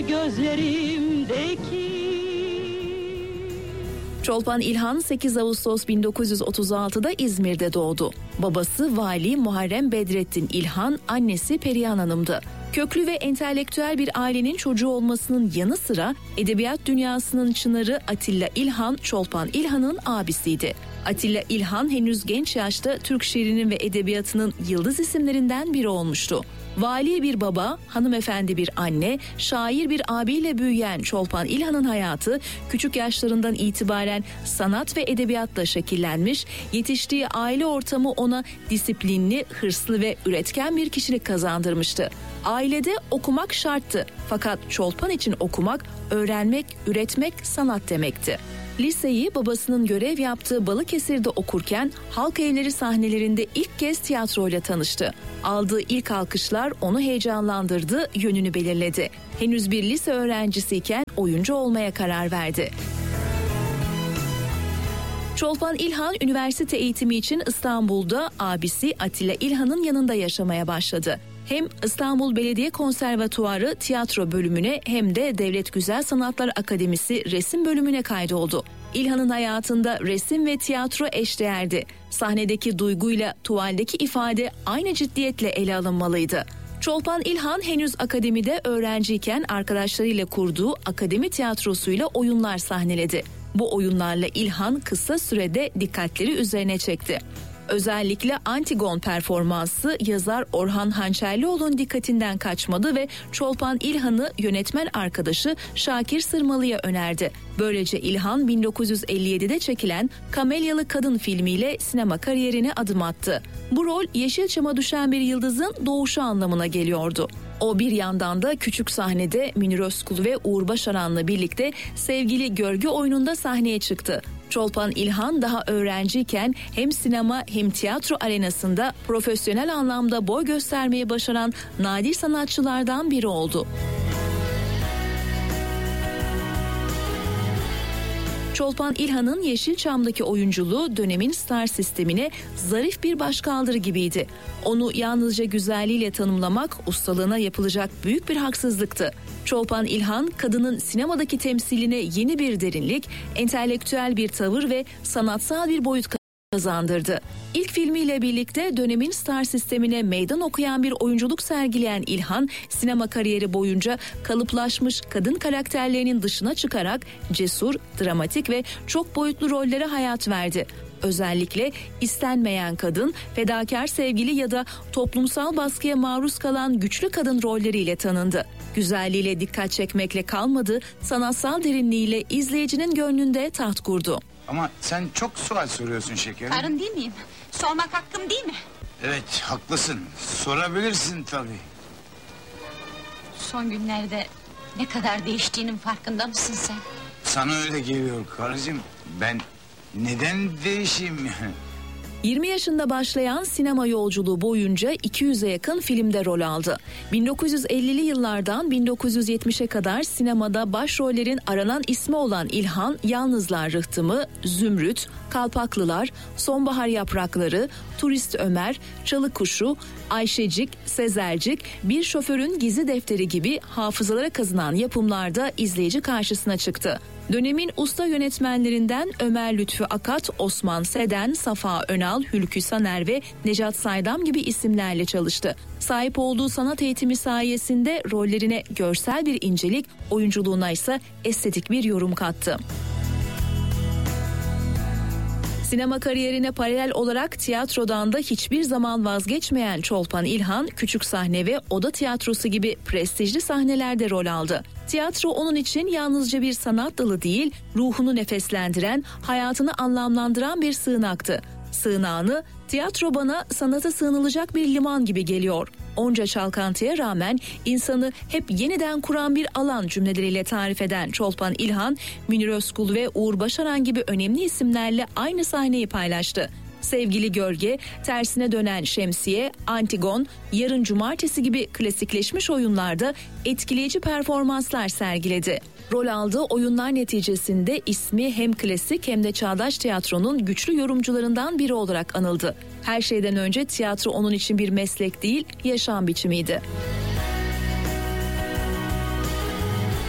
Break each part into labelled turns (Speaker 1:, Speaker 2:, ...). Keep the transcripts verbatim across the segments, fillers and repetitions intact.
Speaker 1: gözlerimdeki.
Speaker 2: Çolpan İlhan sekiz Ağustos bin dokuz yüz otuz altıda İzmir'de doğdu. Babası Vali Muharrem Bedrettin İlhan, annesi Perihan Hanım'dı. Köklü ve entelektüel bir ailenin çocuğu olmasının yanı sıra edebiyat dünyasının çınarı Atilla İlhan, Çolpan İlhan'ın abisiydi. Atilla İlhan henüz genç yaşta Türk şiirinin ve edebiyatının yıldız isimlerinden biri olmuştu. Vali bir baba, hanımefendi bir anne, şair bir abiyle büyüyen Çolpan İlhan'ın hayatı küçük yaşlarından itibaren sanat ve edebiyatla şekillenmiş, yetiştiği aile ortamı ona disiplinli, hırslı ve üretken bir kişilik kazandırmıştı. Ailede okumak şarttı, fakat Çolpan için okumak, öğrenmek, üretmek sanat demekti. Liseyi babasının görev yaptığı Balıkesir'de okurken halk evleri sahnelerinde ilk kez tiyatroyla tanıştı. Aldığı ilk alkışlar onu heyecanlandırdı, yönünü belirledi. Henüz bir lise öğrencisiyken oyuncu olmaya karar verdi. Çolpan İlhan üniversite eğitimi için İstanbul'da abisi Atilla İlhan'ın yanında yaşamaya başladı. Hem İstanbul Belediye Konservatuarı tiyatro bölümüne hem de Devlet Güzel Sanatlar Akademisi resim bölümüne kaydoldu. İlhan'ın hayatında resim ve tiyatro eşdeğerdi. Sahnedeki duyguyla tuvaldeki ifade aynı ciddiyetle ele alınmalıydı. Çolpan İlhan henüz akademide öğrenciyken arkadaşlarıyla kurduğu akademi tiyatrosuyla oyunlar sahneledi. Bu oyunlarla İlhan kısa sürede dikkatleri üzerine çekti. Özellikle Antigon performansı yazar Orhan Hançerlioğlu'nun dikkatinden kaçmadı ve Çolpan İlhan'ı yönetmen arkadaşı Şakir Sırmalı'ya önerdi. Böylece İlhan bin dokuz yüz elli yedide çekilen Kamelyalı Kadın filmiyle sinema kariyerine adım attı. Bu rol Yeşilçam'a düşen bir yıldızın doğuşu anlamına geliyordu. O bir yandan da küçük sahnede Münir Özkul ve Uğur Başaran'la birlikte Sevgili Görgü oyununda sahneye çıktı. Çolpan İlhan daha öğrenciyken hem sinema hem tiyatro arenasında profesyonel anlamda boy göstermeyi başaran nadir sanatçılardan biri oldu. Çolpan İlhan'ın Yeşilçam'daki oyunculuğu dönemin star sistemine zarif bir başkaldırı gibiydi. Onu yalnızca güzelliğiyle tanımlamak ustalığına yapılacak büyük bir haksızlıktı. Çolpan İlhan kadının sinemadaki temsiline yeni bir derinlik, entelektüel bir tavır ve sanatsal bir boyut kazandırdı. İlk filmiyle birlikte dönemin star sistemine meydan okuyan bir oyunculuk sergileyen İlhan, sinema kariyeri boyunca kalıplaşmış kadın karakterlerinin dışına çıkarak cesur, dramatik ve çok boyutlu rollere hayat verdi. Özellikle istenmeyen kadın, fedakar sevgili ya da toplumsal baskıya maruz kalan güçlü kadın rolleriyle tanındı. Güzelliğiyle dikkat çekmekle kalmadı, sanatsal derinliğiyle izleyicinin gönlünde taht kurdu.
Speaker 3: Ama sen çok sual soruyorsun şekerim.
Speaker 4: Karın değil miyim? Sormak hakkım değil mi?
Speaker 3: Evet, haklısın. Sorabilirsin tabii.
Speaker 4: Son günlerde ne kadar değiştiğinin farkında mısın sen?
Speaker 3: Sana öyle geliyor karıcığım. Ben neden değişeyim yani?
Speaker 2: yirmi yaşında başlayan sinema yolculuğu boyunca iki yüze yakın filmde rol aldı. bin dokuz yüz ellili yıllardan bin dokuz yüz yetmişe kadar sinemada başrollerin aranan ismi olan İlhan, Yalnızlar Rıhtımı, Zümrüt, Kalpaklılar, Sonbahar Yaprakları, Turist Ömer, Çalı Kuşu, Ayşecik, Sezercik, Bir Şoförün Gizli Defteri gibi hafızalara kazınan yapımlarda izleyici karşısına çıktı. Dönemin usta yönetmenlerinden Ömer Lütfü Akat, Osman Seden, Safa Önal, Hülkü Saner ve Necat Saydam gibi isimlerle çalıştı. Sahip olduğu sanat eğitimi sayesinde rollerine görsel bir incelik, oyunculuğuna ise estetik bir yorum kattı. Sinema kariyerine paralel olarak tiyatrodan da hiçbir zaman vazgeçmeyen Çolpan İlhan, küçük sahne ve oda tiyatrosu gibi prestijli sahnelerde rol aldı. Tiyatro onun için yalnızca bir sanat dalı değil, ruhunu nefeslendiren, hayatını anlamlandıran bir sığınaktı. Sığınağını, tiyatro bana sanata sığınılacak bir liman gibi geliyor. Onca çalkantıya rağmen insanı hep yeniden kuran bir alan cümleleriyle tarif eden Çolpan İlhan, Münir Özkul ve Uğur Başaran gibi önemli isimlerle aynı sahneyi paylaştı. Sevgili Gölge, Tersine Dönen Şemsiye, Antigon, Yarın Cumartesi gibi klasikleşmiş oyunlarda etkileyici performanslar sergiledi. Rol aldığı oyunlar neticesinde ismi hem klasik hem de çağdaş tiyatronun güçlü yorumcularından biri olarak anıldı. Her şeyden önce tiyatro onun için bir meslek değil, yaşam biçimiydi.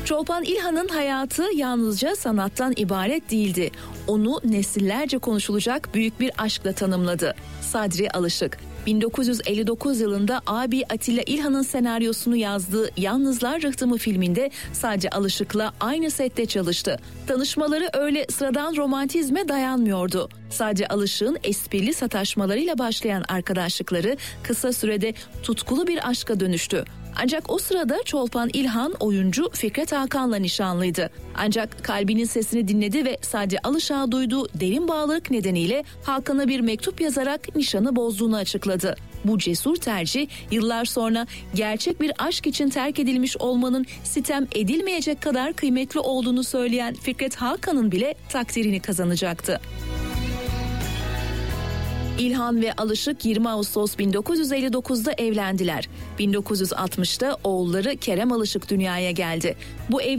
Speaker 2: Çolpan İlhan'ın hayatı yalnızca sanattan ibaret değildi. Onu nesillerce konuşulacak büyük bir aşkla tanımladı. Sadri Alışık. bin dokuz yüz elli dokuz yılında abi Atilla İlhan'ın senaryosunu yazdığı Yalnızlar Rıhtımı filminde Sadri Alışık'la aynı sette çalıştı. Tanışmaları öyle sıradan romantizme dayanmıyordu. Sadri Alışık'ın esprili sataşmalarıyla başlayan arkadaşlıkları kısa sürede tutkulu bir aşka dönüştü. Ancak o sırada Çolpan İlhan oyuncu Fikret Hakan'la nişanlıydı. Ancak kalbinin sesini dinledi ve Sadri Alışık'a duyduğu derin bağlılık nedeniyle Hakan'a bir mektup yazarak nişanı bozduğunu açıkladı. Bu cesur tercih yıllar sonra gerçek bir aşk için terk edilmiş olmanın sitem edilmeyecek kadar kıymetli olduğunu söyleyen Fikret Hakan'ın bile takdirini kazanacaktı. İlhan ve Alışık yirmi Ağustos bin dokuz yüz elli dokuzda evlendiler. bin dokuz yüz altmışta oğulları Kerem Alışık dünyaya geldi. Bu ev